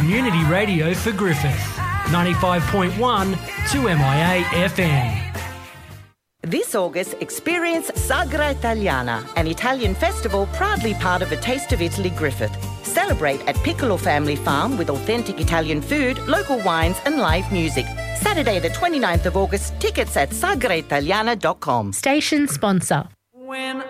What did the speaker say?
community radio for Griffith. 95.1 2MIA FM. This August, experience Sagra Italiana, an Italian festival proudly part of A Taste of Italy Griffith. Celebrate at Piccolo Family Farm with authentic Italian food, local wines and live music. Saturday the 29th of August, tickets at sagraitaliana.com. Station sponsor. When